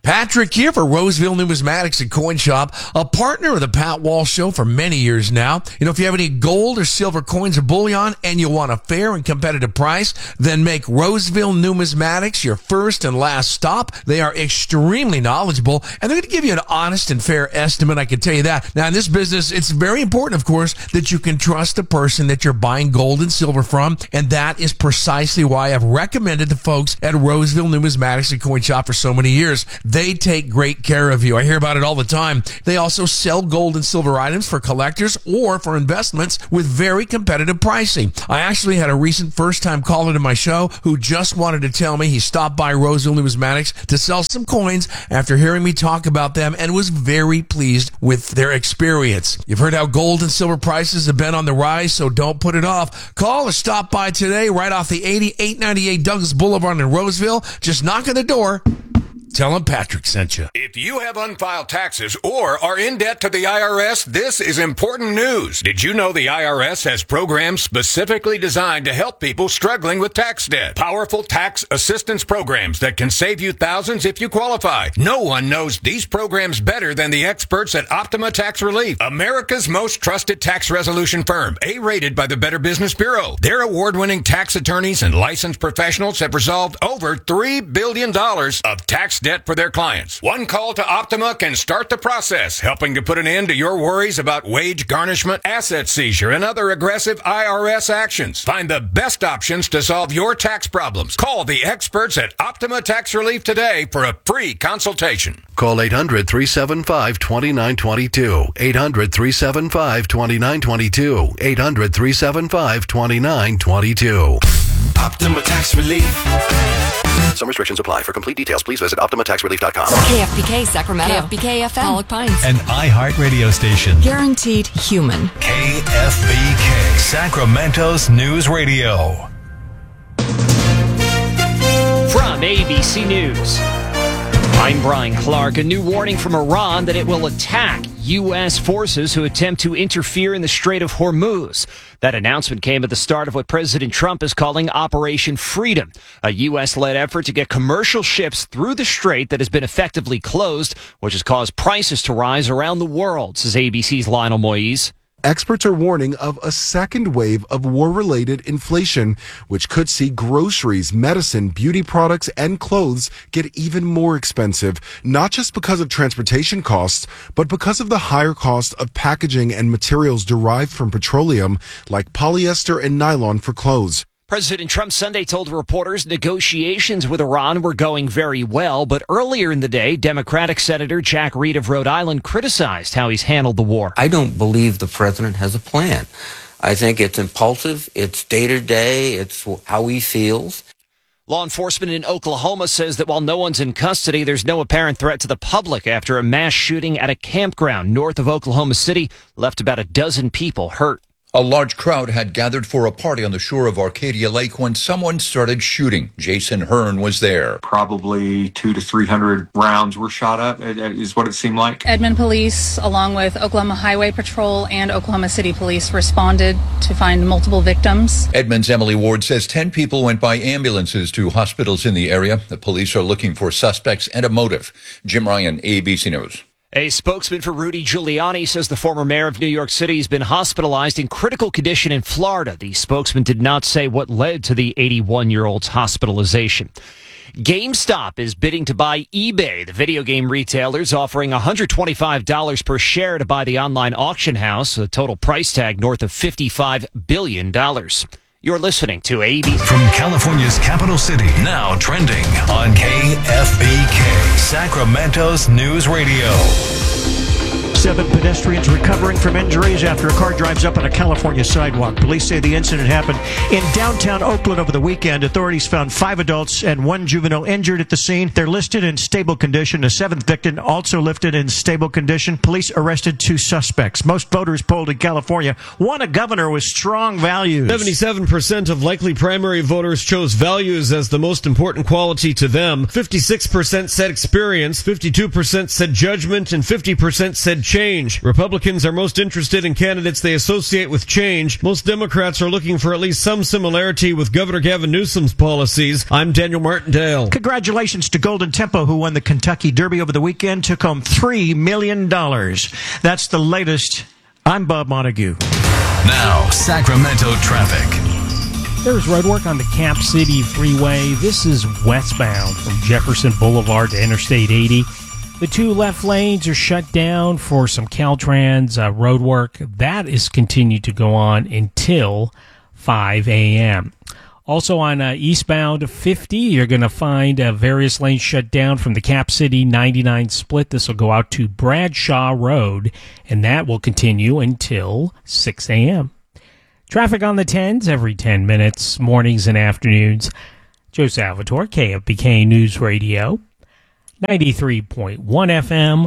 Patrick here for Roseville Numismatics and Coin Shop, a partner of the Pat Walsh Show for many years now. You know, if you have any gold or silver coins or bullion and you want a fair and competitive price, then make Roseville Numismatics your first and last stop. They are extremely knowledgeable, and they're going to give you an honest and fair estimate, I can tell you that. Now, in this business, it's very important, of course, that you can trust the person that you're buying gold and silver from, and that is precisely why I've recommended the folks at Roseville Numismatics and Coin Shop for so many years. They take great care of you. I hear about it all the time. They also sell gold and silver items for collectors or for investments with very competitive pricing. I actually had a recent first-time caller to my show who just wanted to tell me he stopped by Roseville Numismatics to sell some coins after hearing me talk about them and was very pleased with their experience. You've heard how gold and silver prices have been on the rise, so don't put it off. Call or stop by today right off the 8898 Douglas Boulevard in Roseville. Just knock on the door. Tell them Patrick sent you. If you have unfiled taxes or are in debt to the IRS, this is important news. Did you know the IRS has programs specifically designed to help people struggling with tax debt? Powerful tax assistance programs that can save you thousands if you qualify. No one knows these programs better than the experts at Optima Tax Relief, America's most trusted tax resolution firm, A-rated by the Better Business Bureau. Their award-winning tax attorneys and licensed professionals have resolved over $3 billion of tax debt for their clients. One call to Optima can start the process, helping to put an end to your worries about wage garnishment, asset seizure, and other aggressive IRS actions. Find the best options to solve your tax problems. Call the experts at Optima Tax Relief today for a free consultation. Call 800-375-2922. 800-375-2922. 800-375-2922. Optima Tax Relief. Some restrictions apply. For complete details, please visit OptimaTaxRelief.com. KFBK Sacramento. KFBK FM. Pollock Pines. An iHeart radio station. Guaranteed human. KFBK Sacramento's News Radio. From ABC News, I'm Brian Clark. A new warning from Iran that it will attack U.S. forces who attempt to interfere in the Strait of Hormuz. That announcement came at the start of what President Trump is calling Operation Freedom, a U.S.-led effort to get commercial ships through the strait that has been effectively closed, which has caused prices to rise around the world, says ABC's Lionel Moise. Experts are warning of a second wave of war-related inflation, which could see groceries, medicine, beauty products, and clothes get even more expensive, not just because of transportation costs, but because of the higher cost of packaging and materials derived from petroleum, like polyester and nylon for clothes. President Trump Sunday told reporters negotiations with Iran were going very well, but earlier in the day, Democratic Senator Jack Reed of Rhode Island criticized how he's handled the war. I don't believe the president has a plan. I think it's impulsive, it's day-to-day, it's how he feels. Law enforcement in Oklahoma says that while no one's in custody, there's no apparent threat to the public after a mass shooting at a campground north of Oklahoma City left about a dozen people hurt. A large crowd had gathered for a party on the shore of Arcadia Lake when someone started shooting. Jason Hearn was there. Probably 200 to 300 rounds were shot up, is what it seemed like. Edmond Police, along with Oklahoma Highway Patrol and Oklahoma City Police, responded to find multiple victims. Edmond's Emily Ward says 10 people went by ambulances to hospitals in the area. The police are looking for suspects and a motive. Jim Ryan, ABC News. A spokesman for Rudy Giuliani says the former mayor of New York City has been hospitalized in critical condition in Florida. The spokesman did not say what led to the 81-year-old's hospitalization. GameStop is bidding to buy eBay. The video game retailer is offering $125 per share to buy the online auction house, a total price tag north of $55 billion. You're listening to ABC. From California's capital city, now trending on KFBK, Sacramento's News Radio. 7 pedestrians recovering from injuries after a car drives up on a California sidewalk. Police say the incident happened in downtown Oakland over the weekend. Authorities found 5 adults and 1 juvenile injured at the scene. They're listed in stable condition. A 7th victim also listed in stable condition. Police arrested 2 suspects. Most voters polled in California want a governor with strong values. 77% of likely primary voters chose values as the most important quality to them. 56% said experience, 52% said judgment, and 50% said change. Republicans are most interested in candidates they associate with change. Most Democrats are looking for at least some similarity with Governor Gavin Newsom's policies. I'm Daniel Martindale. Congratulations to Golden Tempo, who won the Kentucky Derby over the weekend, took home $3 million. That's the latest. I'm Bob Montague. Now, Sacramento traffic. There's roadwork on the Cap City Freeway. This is westbound from Jefferson Boulevard to Interstate 80. The two left lanes are shut down for some Caltrans roadwork. That is continued to go on until 5 a.m. Also on eastbound 50, you're going to find various lanes shut down from the Cap City 99 split. This will go out to Bradshaw Road, and that will continue until 6 a.m. Traffic on the 10s every 10 minutes, mornings and afternoons. Joe Salvatore, KFBK News Radio, 93.1 FM,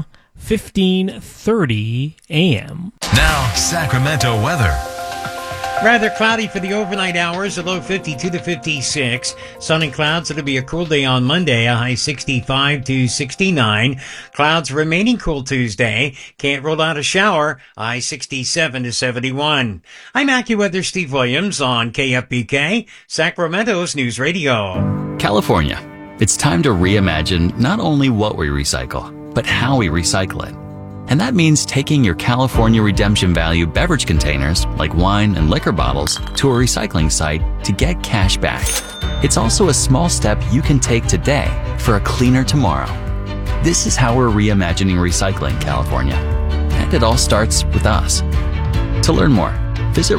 1530 AM. Now, Sacramento weather. Rather cloudy for the overnight hours, a low 52 to 56. Sun and clouds. It'll be a cool day on Monday, a high 65 to 69. Clouds remaining cool Tuesday. Can't rule out a shower, high 67 to 71. I'm AccuWeather Steve Williams on KFBK, Sacramento's News Radio. California. It's time to reimagine not only what we recycle, but how we recycle it. And that means taking your California Redemption Value beverage containers, like wine and liquor bottles, to a recycling site to get cash back. It's also a small step you can take today for a cleaner tomorrow. This is how we're reimagining recycling, California. And it all starts with us. To learn more, visit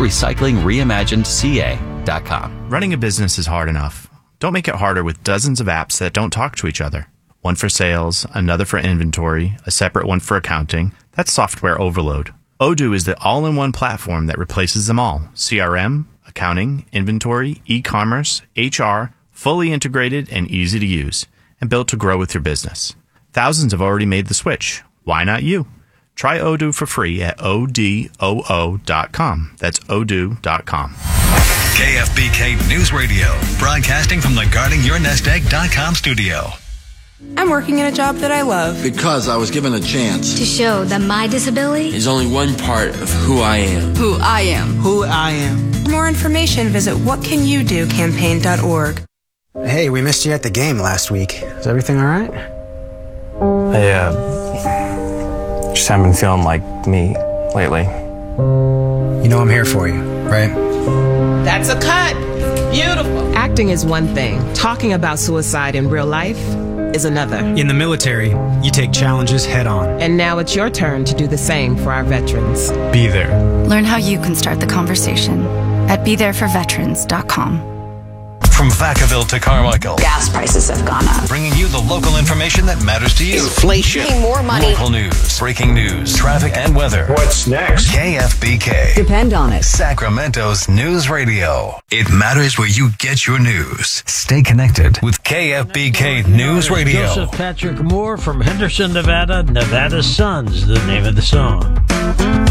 recyclingreimaginedca.com. Running a business is hard enough. Don't make it harder with dozens of apps that don't talk to each other. One for sales, another for inventory, a separate one for accounting. That's software overload. Odoo is the all-in-one platform that replaces them all. CRM, accounting, inventory, e-commerce, HR, fully integrated and easy to use, and built to grow with your business. Thousands have already made the switch. Why not you? Try Odoo for free at odoo.com. That's odoo.com. KFBK News Radio, broadcasting from the GuardingYourNestEgg.com studio. I'm working in a job that I love. Because I was given a chance. To show that my disability is only one part of who I am. Who I am. Who I am. For more information, visit whatcanyoudocampaign.org. Hey, we missed you at the game last week. Is everything all right? I just haven't been feeling like me lately. You know I'm here for you, right? That's a cut. Beautiful. Acting is one thing. Talking about suicide in real life is another. In the military, you take challenges head on. And now it's your turn to do the same for our veterans. Be there. Learn how you can start the conversation at BeThereForVeterans.com. From Vacaville to Carmichael, gas prices have gone up. Bringing you the local information that matters to you. Inflation. Paying more money. Local news, breaking news, traffic, and weather. What's next? KFBK. Depend on it. Sacramento's News Radio. It matters where you get your news. Stay connected with KFBK News Radio. Joseph Patrick Moore from Henderson, Nevada. Nevada Suns, the name of the song.